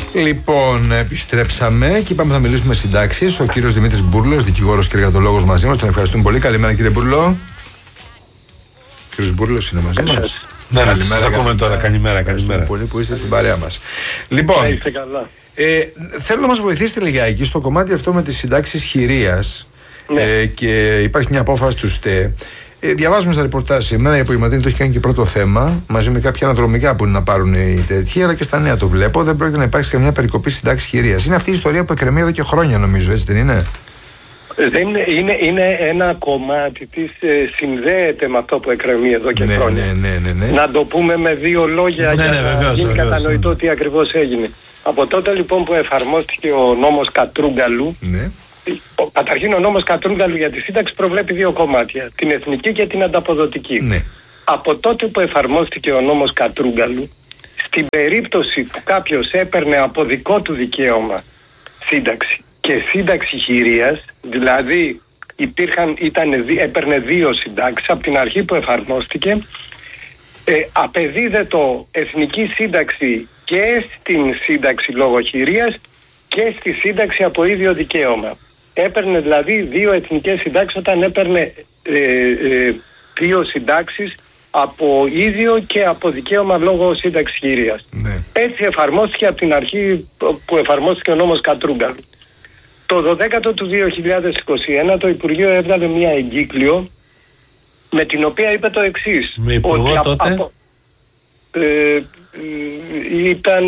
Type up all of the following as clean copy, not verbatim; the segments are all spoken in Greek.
Λοιπόν, επιστρέψαμε και είπαμε θα μιλήσουμε συντάξεις. Ο κύριος Δημήτρης Μπούρλος, δικηγόρος και εργατολόγος μαζί μας. Τον ευχαριστούμε πολύ. Καλημέρα, κύριε Μπούρλο. Ο κύριος Μπούρλος είναι μαζί μας. Ναι, καλημέρα. Ακούμε τώρα. Καλημέρα. Πολύ που είστε στην παρέα μας. Λοιπόν, θέλω να μας βοηθήσετε λιγάκι στο κομμάτι αυτό με τις συντάξεις χειρίας. Ναι. Και υπάρχει μια απόφαση του ΣΤΕ. Διαβάζουμε στα ρεπορτάζ σήμερα, η Απογευματινή το έχει κάνει και πρώτο θέμα, μαζί με κάποια αναδρομικά που είναι να πάρουν οι τέτοιοι, αλλά και στα νέα το βλέπω. Δεν πρόκειται να υπάρξει καμιά περικοπή συντάξης χειρίας. Είναι αυτή η ιστορία που εκκρεμεί εδώ και χρόνια, νομίζω, έτσι δεν είναι? Είναι ένα κομμάτι της, συνδέεται με αυτό που εκκρεμεί εδώ και χρόνια. Ναι. Να το πούμε με δύο λόγια για να γίνει κατανοητό τι ακριβώς έγινε. Από τότε λοιπόν που εφαρμόστηκε ο νόμος Κατρούγκαλου, καταρχήν ο νόμος Κατρούγκαλου για τη σύνταξη προβλέπει δύο κομμάτια, την εθνική και την ανταποδοτική. Ναι. Από τότε που εφαρμόστηκε ο νόμος Κατρούγκαλου, στην περίπτωση που κάποιος έπαιρνε από δικό του δικαίωμα σύνταξη και σύνταξη χειρίας, δηλαδή έπαιρνε δύο συντάξεις από την αρχή που εφαρμόστηκε, απεδίδετο εθνική σύνταξη και στην σύνταξη λόγω χειρίας και στη σύνταξη από ίδιο δικαίωμα. Έπαιρνε δηλαδή δύο εθνικές συντάξεις όταν έπαιρνε δύο συντάξεις από ίδιο και από δικαίωμα λόγω σύνταξης χειρίας. Ναι. Έτσι εφαρμόστηκε από την αρχή που εφαρμόστηκε ο νόμος Κατρούγκαλου. Το 12ο του 2021 το Υπουργείο έβγαλε μια εγκύκλιο με την οποία είπε το εξής. Με υπουργό τότε? Ήταν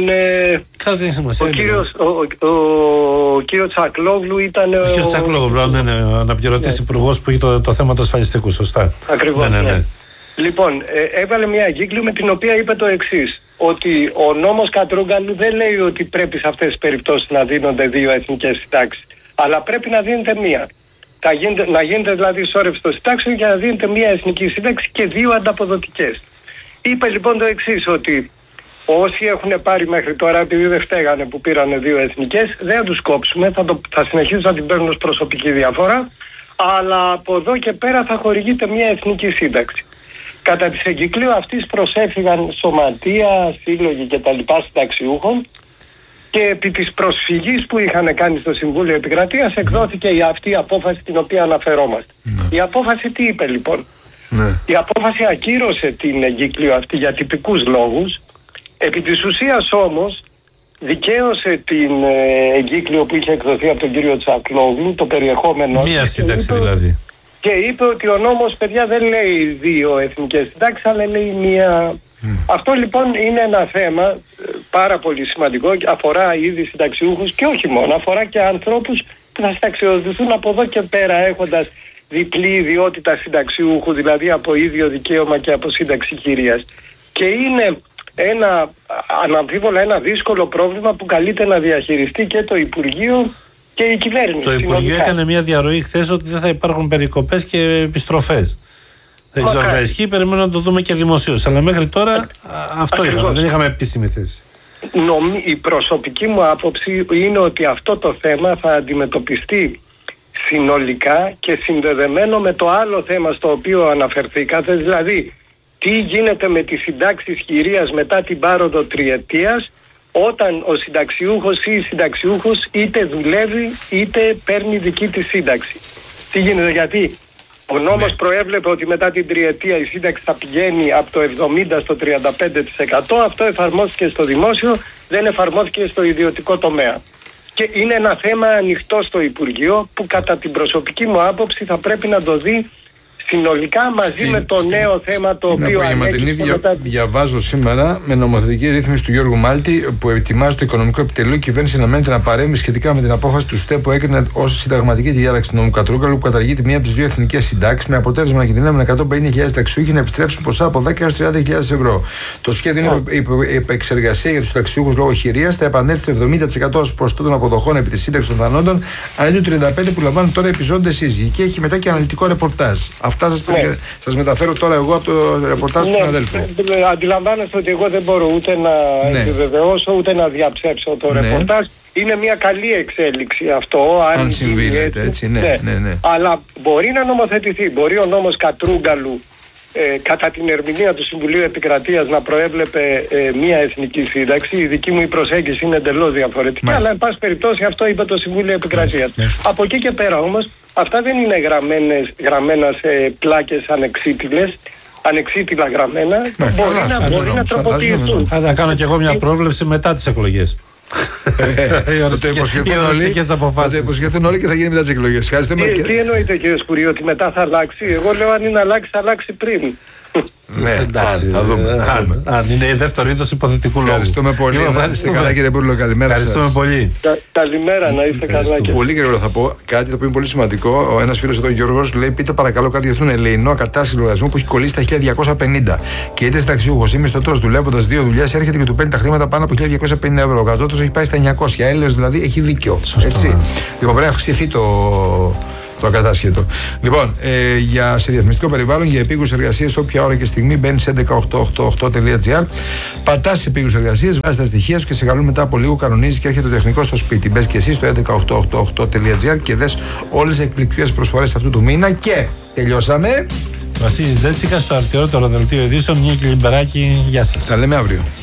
ο κύριος Τσακλόγλου ήταν ο κύριος Τσακλόγλου, ναι, αναπληρωτής υπουργός που είχε το θέμα του ασφαλιστικού, σωστά. Ακριβώς, ναι. Λοιπόν, έβαλε μια εγκύκλιο με την οποία είπε το εξής, ότι ο νόμος Κατρούγκαλου δεν λέει ότι πρέπει σε αυτές τις περιπτώσεις να δίνονται δύο εθνικές συντάξεις, αλλά πρέπει να δίνεται μία. Να γίνεται δηλαδή σώρευση των συντάξεων για να δίνεται μία εθνική σύνταξη και δύο ανταποδοτικές. Είπε λοιπόν το εξής, ότι όσοι έχουν πάρει μέχρι τώρα, επειδή δεν φταίγανε που πήρανε δύο εθνικές, δεν θα τους κόψουμε, θα συνεχίσουν να την παίρνουν ως προσωπική διαφορά, αλλά από εδώ και πέρα θα χορηγείται μια εθνική σύνταξη. Κατά της εγκυκλίου αυτής προσέφυγαν σωματεία, σύλλογοι κτλ. Συνταξιούχων και επί της προσφυγής που είχαν κάνει στο Συμβούλιο Επικρατείας εκδόθηκε αυτή η απόφαση την οποία αναφερόμαστε. Η απόφαση τι είπε λοιπόν? Η απόφαση ακύρωσε την εγκύκλιο αυτή για τυπικούς λόγους. Επί της ουσίας όμως δικαίωσε την εγκύκλιο που είχε εκδοθεί από τον κύριο Τσακλόγλου, το περιεχόμενο. Μία σύνταξη δηλαδή. Και είπε ότι ο νόμος, παιδιά, δεν λέει δύο εθνικές συντάξεις, αλλά λέει μία. Αυτό λοιπόν είναι ένα θέμα πάρα πολύ σημαντικό και αφορά ήδη συνταξιούχους και όχι μόνο, αφορά και ανθρώπους που θα συνταξιοδοτηθούν από εδώ και πέρα έχοντας διπλή ιδιότητα συνταξιούχου, δηλαδή από ίδιο δικαίωμα και από σύνταξη χειρίας. Και είναι αναμφίβολα ένα δύσκολο πρόβλημα που καλείται να διαχειριστεί και το Υπουργείο και η κυβέρνηση. Το Υπουργείο έκανε μια διαρροή χθες ότι δεν θα υπάρχουν περικοπές και επιστροφές. Δεν ξέρω αν θα ισχύει, περιμένω να το δούμε και δημοσίως. Αλλά μέχρι τώρα αυτό είχαμε, δεν είχαμε επίσημη θέση. Η προσωπική μου άποψη είναι ότι αυτό το θέμα θα αντιμετωπιστεί συνολικά και συνδεδεμένο με το άλλο θέμα στο οποίο αναφερθήκατε, δηλαδή τι γίνεται με τις συντάξεις χειρίας μετά την πάροδο τριετίας, όταν ο συνταξιούχος ή η συνταξιούχος είτε δουλεύει είτε παίρνει δική της σύνταξη. Τι γίνεται, γιατί ο νόμος προέβλεπε ότι μετά την τριετία η σύνταξη θα πηγαίνει από το 70% στο 35%. Αυτό εφαρμόστηκε στο δημόσιο, δεν εφαρμόστηκε στο ιδιωτικό τομέα. Και είναι ένα θέμα ανοιχτό στο Υπουργείο που κατά την προσωπική μου άποψη θα πρέπει να το δει συνολικά μαζί με το νέο θέμα το οποίο ανέχει. Διαβάζω σήμερα με νομοθετική ρύθμιση του Γιώργου Μάλτη που ετοιμάζει το οικονομικό επιτελείο, η κυβέρνηση αναμένεται να παρέμβει σχετικά με την απόφαση του ΣΤΕ που έκρινε ως συνταγματική τη διάταξη του νόμου Κατρούγκαλου που καταργεί τη μία από τις δύο εθνικές συντάξεις με αποτέλεσμα να κινδυνεύουν 150.000 ταξιούχοι να επιστρέψουν ποσά από 10 έως 30.000 ευρώ. Το σχέδιο είναι επεξεργασία για τους ταξιούχους λόγω χειρίας. Θα επανέλθει το 70% ως ποσοστό των αποδοχών επί τη σύνταξη των θανόντων, αντί του 35% που λαμβάνουν τώρα επιζώντες σύζυγοι. Και έχει μετά και αναλυτικό ρεπορτάζ. Αυτά σας μεταφέρω τώρα εγώ από το ρεπορτάζ του συναδέλφου. Αντιλαμβάνεστε ότι εγώ δεν μπορώ ούτε να επιβεβαιώσω ούτε να διαψεύσω το ρεπορτάζ. Είναι μια καλή εξέλιξη αυτό. Αν συμβεί, έτσι. Ναι. Αλλά μπορεί να νομοθετηθεί. Μπορεί ο νόμος Κατρούγκαλου κατά την ερμηνεία του Συμβουλίου Επικρατείας να προέβλεπε μία εθνική σύνταξη. Η δική μου η προσέγγιση είναι εντελώς διαφορετική. Μάλιστα. Αλλά εν πάση περιπτώσει αυτό είπε το Συμβούλιο Επικρατείας. Από εκεί και πέρα όμως αυτά δεν είναι γραμμένα σε πλάκες ανεξίτηλα γραμμένα. Μπορεί να τροποποιηθούν. Θα κάνω κι εγώ μια πρόβλεψη μετά τις εκλογές. Θα το υποσχεθούν όλοι και θα γίνει μετά τις εκλογές. Τι εννοείτε κύριε Σκουρί, ότι μετά θα αλλάξει? Εγώ λέω αν είναι αλλάξει, θα αλλάξει πριν. Ναι, θα δούμε. Αν είναι η δεύτερη είδος υποθετικού λόγου. Ευχαριστούμε πολύ. Να είστε καλά κύριε Μπούρλο, καλημέρα σας. Ευχαριστούμε πολύ. Καλημέρα, να είστε καλά. Πολύ γρήγορα θα πω κάτι το οποίο είναι πολύ σημαντικό. Ένας φίλος εδώ, Γιώργος, λέει: πείτε παρακαλώ κάτι για αυτόν τον ελεηνό ακατάσταση λογαριασμό που έχει κολλήσει στα 1250. Και είτε συνταξιούχος ή μισθωτός δουλεύοντας 2 δουλειές έρχεται και του παίρνει τα χρήματα πάνω από 1250 ευρώ. Ο κατώτατος έχει πάει στα 900. Έλεος δηλαδή έχει δίκιο. Έτσι. Λοιπόν, πρέπει να αυξηθεί το ακατάσχετο. Λοιπόν, σε διαφημιστικό περιβάλλον, για επίγουσες εργασίες, όποια ώρα και στιγμή μπαίνει σε 11888.gr. Πατάς σε επίγουσες εργασίες, βάζεις τα στοιχεία σου και σε καλούν μετά από λίγο, κανονίζεις και έρχεται το τεχνικό στο σπίτι. Μπες και εσύ στο 11888.gr και δες όλες τις εκπληκτικές προσφορές αυτού του μήνα. Και τελειώσαμε. Βασίλης Δέτσικας στο αρτιότερο δελτίο ειδήσεων. Νίκη Λιμπεράκη, γεια σας. Τα λέμε αύριο.